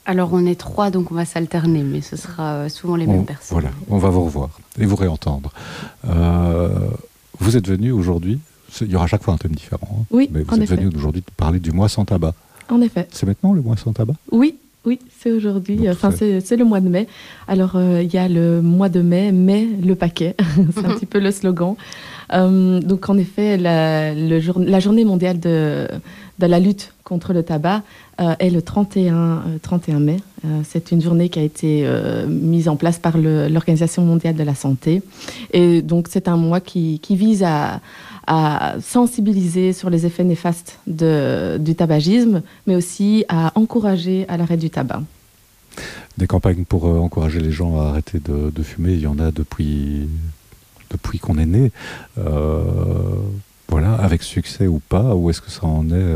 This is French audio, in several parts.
Alors on est 3, donc on va s'alterner, mais ce sera souvent les mêmes personnes. Voilà, on va vous revoir et vous réentendre. Vous êtes venu aujourd'hui, il y aura à chaque fois un thème différent, hein, oui, mais vous êtes venu aujourd'hui parler du mois sans tabac. En effet. C'est maintenant le mois sans tabac ? Oui, c'est aujourd'hui, c'est le mois de mai. Alors il y a le mois de mai, le paquet, c'est un petit peu le slogan. Donc en effet, la journée mondiale de la lutte contre le tabac est le 31 mai. C'est une journée qui a été mise en place par l'Organisation mondiale de la santé. Et donc c'est un mois qui vise à sensibiliser sur les effets néfastes du tabagisme, mais aussi à encourager à l'arrêt du tabac. Des campagnes pour encourager les gens à arrêter de fumer, il y en a depuis qu'on est né. Voilà, avec succès ou pas, où est-ce que ça en est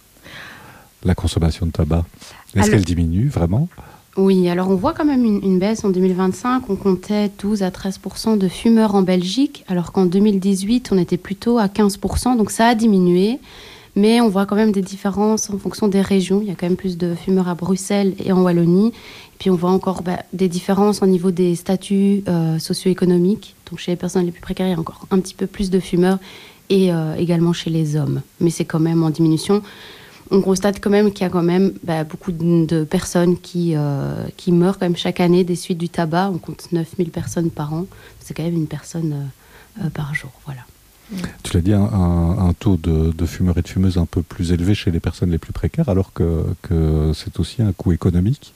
la consommation de tabac ? Est-ce qu'elle diminue vraiment ? Oui, alors on voit quand même une baisse. En 2025, on comptait 12 à 13% de fumeurs en Belgique, alors qu'en 2018, on était plutôt à 15%, donc ça a diminué. Mais on voit quand même des différences en fonction des régions. Il y a quand même plus de fumeurs à Bruxelles et en Wallonie. Et puis on voit encore des différences au niveau des statuts socio-économiques. Donc chez les personnes les plus précaires, il y a encore un petit peu plus de fumeurs et également chez les hommes. Mais c'est quand même en diminution. On constate quand même qu'il y a quand même beaucoup de personnes qui meurent quand même chaque année des suites du tabac. On compte 9000 personnes par an. C'est quand même une personne par jour. Voilà. Tu l'as dit, un taux de fumeurs et de fumeuses un peu plus élevé chez les personnes les plus précaires, alors que c'est aussi un coût économique.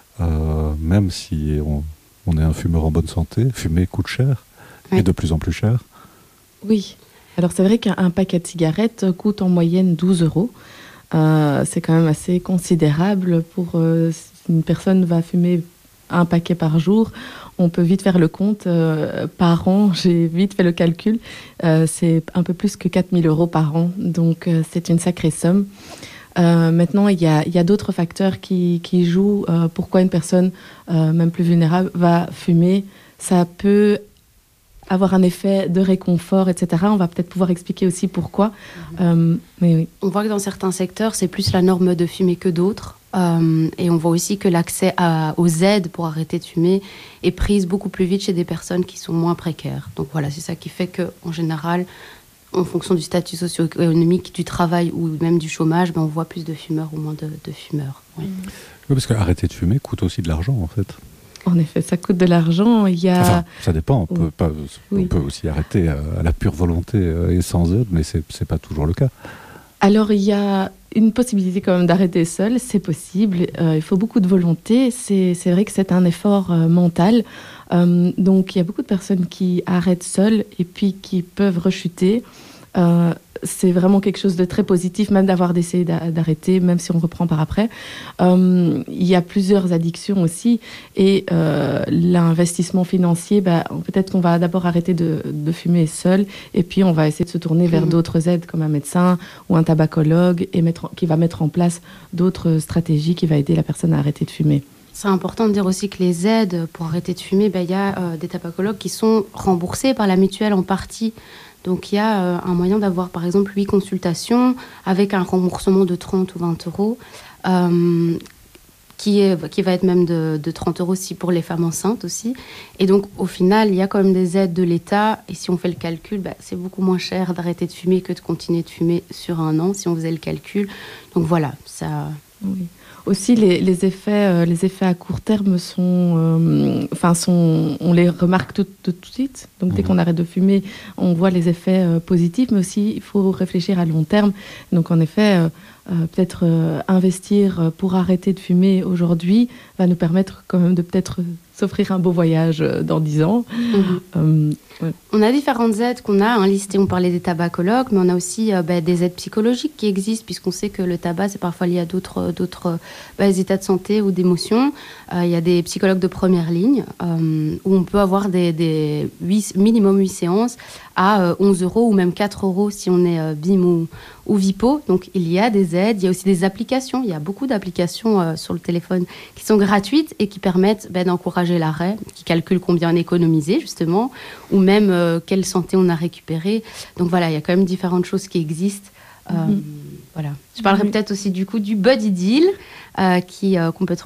Même si on est un fumeur en bonne santé, fumer coûte cher, et de plus en plus cher. Oui. Alors c'est vrai qu'un paquet de cigarettes coûte en moyenne 12 €. C'est quand même assez considérable pour si une personne va fumer un paquet par jour. On peut vite faire le compte. Par an, j'ai vite fait le calcul. C'est un peu plus que 4 000 € par an. Donc, c'est une sacrée somme. Maintenant, il y a d'autres facteurs qui jouent. Pourquoi une personne, même plus vulnérable, va fumer ? Ça peut avoir un effet de réconfort, etc. On va peut-être pouvoir expliquer aussi pourquoi. Mais oui. On voit que dans certains secteurs, c'est plus la norme de fumer que d'autres. Et on voit aussi que l'accès aux aides pour arrêter de fumer est prise beaucoup plus vite chez des personnes qui sont moins précaires. Donc voilà, c'est ça qui fait qu'en général, en fonction du statut socio-économique, du travail ou même du chômage, on voit plus de fumeurs ou moins de fumeurs. Oui. Oui, parce qu'arrêter de fumer coûte aussi de l'argent, en fait. En effet, ça coûte de l'argent. Enfin, ça dépend. On peut aussi arrêter à la pure volonté et sans aide, mais c'est pas toujours le cas. Alors, il y a une possibilité quand même d'arrêter seul, c'est possible. Il faut beaucoup de volonté. C'est vrai que c'est un effort mental. Donc, il y a beaucoup de personnes qui arrêtent seules et puis qui peuvent rechuter. C'est vraiment quelque chose de très positif, même d'avoir d'essayer d'arrêter, même si on reprend par après. Il y a plusieurs addictions aussi. Et l'investissement financier, peut-être qu'on va d'abord arrêter de fumer seul, et puis on va essayer de se tourner vers d'autres aides, comme un médecin ou un tabacologue, et qui va mettre en place d'autres stratégies qui va aider la personne à arrêter de fumer. C'est important de dire aussi que les aides pour arrêter de fumer, il y a des tabacologues qui sont remboursés par la mutuelle en partie. Donc il y a un moyen d'avoir par exemple 8 consultations avec un remboursement de 30 ou 20 €, qui va être même de 30 € aussi pour les femmes enceintes aussi. Et donc au final, il y a quand même des aides de l'État. Et si on fait le calcul, c'est beaucoup moins cher d'arrêter de fumer que de continuer de fumer sur un an, si on faisait le calcul. Donc voilà, ça... Oui. Aussi, les effets à court terme on les remarque tout de suite. Donc, dès qu'on arrête de fumer, on voit les effets positifs, mais aussi, il faut réfléchir à long terme. Donc, en effet, peut-être investir pour arrêter de fumer aujourd'hui va nous permettre quand même de peut-être s'offrir un beau voyage dans 10 ans. Ouais. On a différentes aides qu'on a listées. On parlait des tabacologues, mais on a aussi des aides psychologiques qui existent, puisqu'on sait que le tabac, c'est parfois lié à d'autres états de santé ou d'émotions. Il y a des psychologues de première ligne où on peut avoir minimum 8 séances à 11 € ou même 4 € si on est BIM ou VIPO. Donc, il y a des aides. Il y a aussi des applications. Il y a beaucoup d'applications sur le téléphone qui sont gratuites et qui permettent d'encourager l'arrêt, qui calculent combien on a économisé, justement, ou même quelle santé on a récupéré. Donc, voilà, il y a quand même différentes choses qui existent. Voilà. Je parlerai peut-être aussi du coup du Body Deal qu'on peut